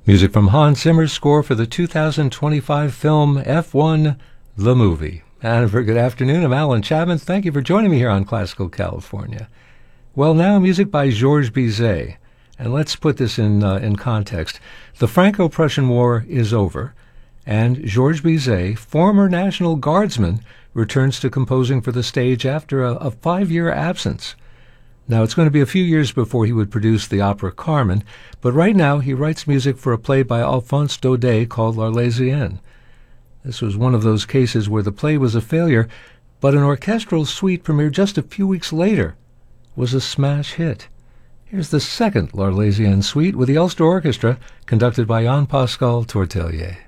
Music from Hans Zimmer's score for the 2025 film F1, The Movie. And a very good afternoon. I'm Alan Chapman. Thank you for joining me here on Classical California. Well, now music by Georges Bizet. And let's put this in context. The Franco-Prussian War is over, and Georges Bizet, former National Guardsman, returns to composing for the stage after a 5-year absence. Now, it's going to be a few years before he would produce the opera Carmen, but right now he writes music for a play by Alphonse Daudet called L'Arlésienne. This was one of those cases where the play was a failure, but an orchestral suite premiered just a few weeks later was a smash hit. Here's the second L'Arlésienne suite with the Ulster Orchestra, conducted by Jean-Pascal Tortelier.